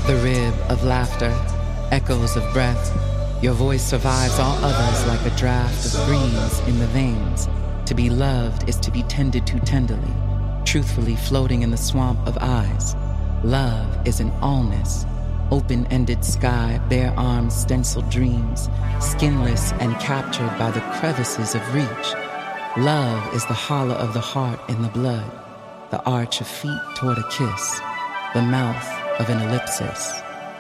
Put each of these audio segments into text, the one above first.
the rib of laughter, echoes of breath. Your voice survives all others like a draft of breeze in the veins. To be loved is to be tended to tenderly, truthfully floating in the swamp of eyes. Love is an allness, open-ended sky, bare arms, stenciled dreams, skinless and captured by the crevices of reach. Love is the hollow of the heart in the blood, the arch of feet toward a kiss, the mouth of an ellipsis.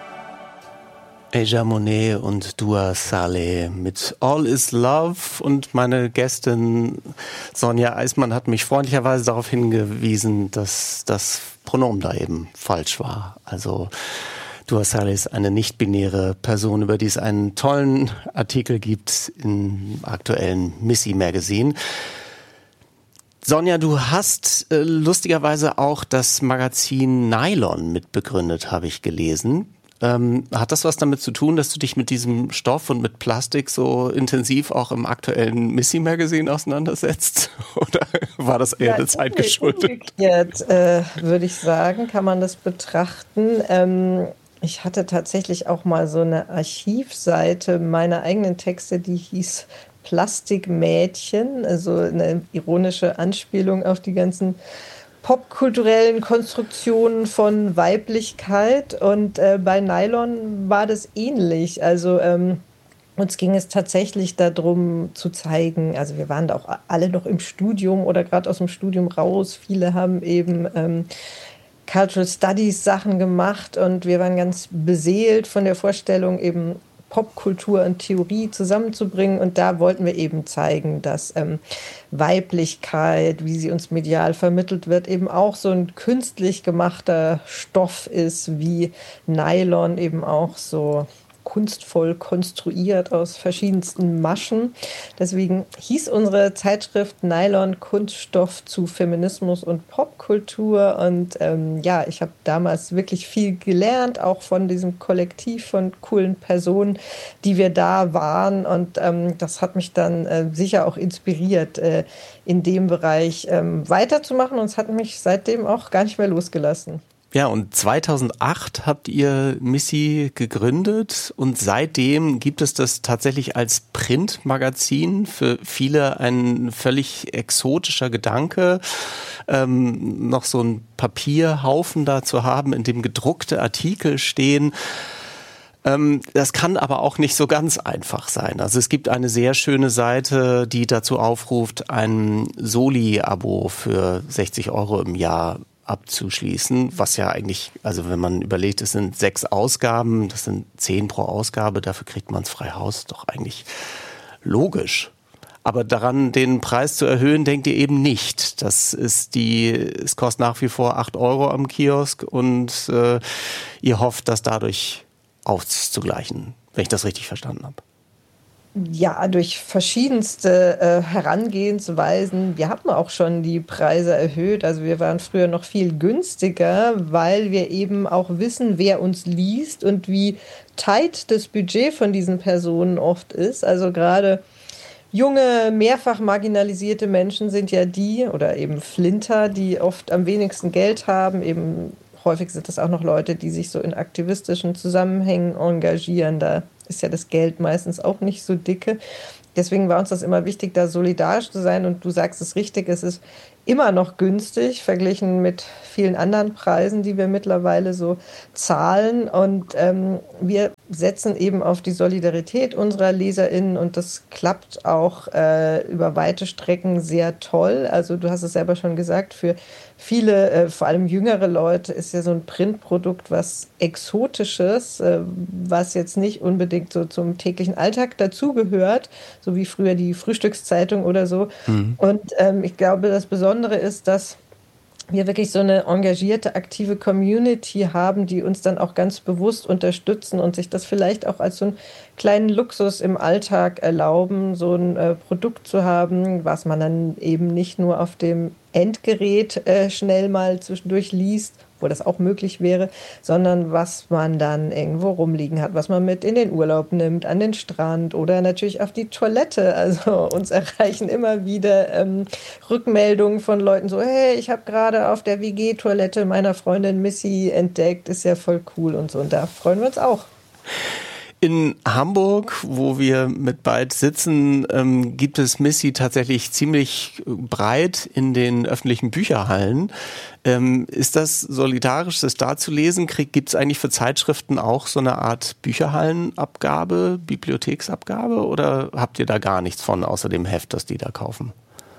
Aja Monet und Dua Saleh mit All is Love, und meine Gästin Sonja Eismann hat mich freundlicherweise darauf hingewiesen, dass das Pronomen da eben falsch war. Also Dua Saleh ist eine nicht-binäre Person, über die es einen tollen Artikel gibt im aktuellen Missy Magazine. Sonja, du hast lustigerweise auch das Magazin Nylon mitbegründet, habe ich gelesen. Hat das was damit zu tun, dass du dich mit diesem Stoff und mit Plastik so intensiv auch im aktuellen Missy Magazine auseinandersetzt? Oder war das eher der Zeit geschuldet? Umgekehrt, würde ich sagen, kann man das betrachten. Ich hatte tatsächlich auch mal so eine Archivseite meiner eigenen Texte, die hieß Plastikmädchen, also eine ironische Anspielung auf die ganzen popkulturellen Konstruktionen von Weiblichkeit, und bei Nylon war das ähnlich. Also uns ging es tatsächlich darum zu zeigen, also wir waren da auch alle noch im Studium oder gerade aus dem Studium raus, viele haben eben Cultural Studies Sachen gemacht, und wir waren ganz beseelt von der Vorstellung, eben Popkultur und Theorie zusammenzubringen. Und da wollten wir eben zeigen, dass Weiblichkeit, wie sie uns medial vermittelt wird, eben auch so ein künstlich gemachter Stoff ist, wie Nylon eben auch so kunstvoll konstruiert aus verschiedensten Maschen. Deswegen hieß unsere Zeitschrift Nylon Kunststoff zu Feminismus und Popkultur. Und ja, ich habe damals wirklich viel gelernt, auch von diesem Kollektiv von coolen Personen, die wir da waren. Und das hat mich dann sicher auch inspiriert, in dem Bereich weiterzumachen. Und es hat mich seitdem auch gar nicht mehr losgelassen. Ja, und 2008 habt ihr Missy gegründet, und seitdem gibt es das tatsächlich als Printmagazin. Für viele ein völlig exotischer Gedanke, noch so ein Papierhaufen da zu haben, in dem gedruckte Artikel stehen. Das kann aber auch nicht so ganz einfach sein. Also es gibt eine sehr schöne Seite, die dazu aufruft, ein Soli-Abo für 60 € im Jahr abzuschließen, was ja eigentlich, also wenn man überlegt, es sind 6 Ausgaben, das sind 10 pro Ausgabe, dafür kriegt man es frei Haus, doch eigentlich logisch. Aber daran, den Preis zu erhöhen, denkt ihr eben nicht. Es kostet nach wie vor 8 € am Kiosk, und ihr hofft, das dadurch auszugleichen, wenn ich das richtig verstanden habe. Ja, durch verschiedenste Herangehensweisen. Wir haben auch schon die Preise erhöht. Also wir waren früher noch viel günstiger, weil wir eben auch wissen, wer uns liest und wie tight das Budget von diesen Personen oft ist. Also gerade junge, mehrfach marginalisierte Menschen sind ja die, oder eben Flinter, die oft am wenigsten Geld haben. Eben häufig sind das auch noch Leute, die sich so in aktivistischen Zusammenhängen engagieren. Da ist ja das Geld meistens auch nicht so dicke. Deswegen war uns das immer wichtig, da solidarisch zu sein. Und du sagst es richtig, es ist immer noch günstig, verglichen mit vielen anderen Preisen, die wir mittlerweile so zahlen. Und wir setzen eben auf die Solidarität unserer LeserInnen, und das klappt auch über weite Strecken sehr toll. Also du hast es selber schon gesagt, für viele, vor allem jüngere Leute, ist ja so ein Printprodukt was Exotisches, was jetzt nicht unbedingt so zum täglichen Alltag dazugehört, so wie früher die Frühstückszeitung oder so. Mhm. Und ich glaube, das Besondere ist, dass wir wirklich so eine engagierte, aktive Community haben, die uns dann auch ganz bewusst unterstützen und sich das vielleicht auch als so einen kleinen Luxus im Alltag erlauben, so ein Produkt zu haben, was man dann eben nicht nur auf dem Endgerät schnell mal zwischendurch liest, wo das auch möglich wäre, sondern was man dann irgendwo rumliegen hat, was man mit in den Urlaub nimmt, an den Strand oder natürlich auf die Toilette. Also uns erreichen immer wieder Rückmeldungen von Leuten so, hey, ich habe gerade auf der WG-Toilette meiner Freundin Missy entdeckt, ist ja voll cool und so. Und da freuen wir uns auch. In Hamburg, wo wir mit Byte sitzen, gibt es Missy tatsächlich ziemlich breit in den öffentlichen Bücherhallen. Ist das solidarisch, das da zu lesen? Gibt es eigentlich für Zeitschriften auch so eine Art Bücherhallenabgabe, Bibliotheksabgabe oder habt ihr da gar nichts von, außer dem Heft, das die da kaufen?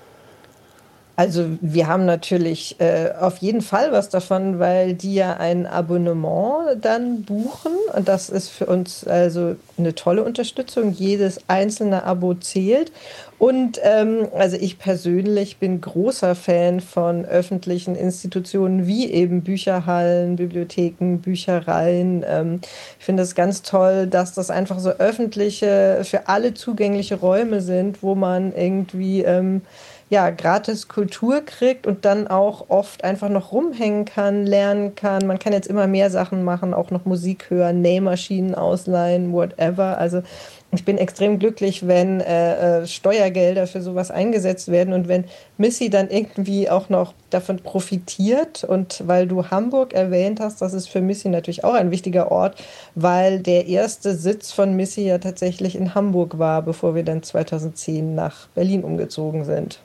Also wir haben natürlich auf jeden Fall was davon, weil die ja ein Abonnement dann buchen und das ist für uns also eine tolle Unterstützung. Jedes einzelne Abo zählt und also ich persönlich bin großer Fan von öffentlichen Institutionen wie eben Bücherhallen, Bibliotheken, Büchereien. Ich finde es ganz toll, dass das einfach so öffentliche, für alle zugängliche Räume sind, wo man irgendwie gratis Kultur kriegt und dann auch oft einfach noch rumhängen kann, lernen kann. Man kann jetzt immer mehr Sachen machen, auch noch Musik hören, Nähmaschinen ausleihen, whatever. Also ich bin extrem glücklich, wenn Steuergelder für sowas eingesetzt werden und wenn Missy dann irgendwie auch noch davon profitiert. Und weil du Hamburg erwähnt hast, das ist für Missy natürlich auch ein wichtiger Ort, weil der erste Sitz von Missy ja tatsächlich in Hamburg war, bevor wir dann 2010 nach Berlin umgezogen sind.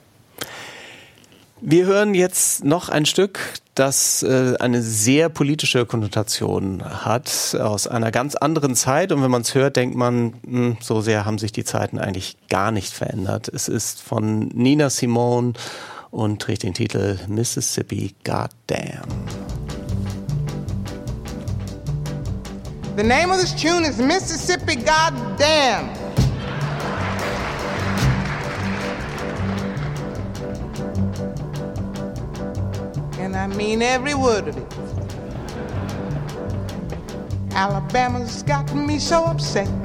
Wir hören jetzt noch ein Stück, das eine sehr politische Konnotation hat, aus einer ganz anderen Zeit. Und wenn man es hört, denkt man, so sehr haben sich die Zeiten eigentlich gar nicht verändert. Es ist von Nina Simone und trägt den Titel Mississippi Goddamn. The name of this tune is Mississippi Goddamn. And I mean every word of it. Alabama's got me so upset.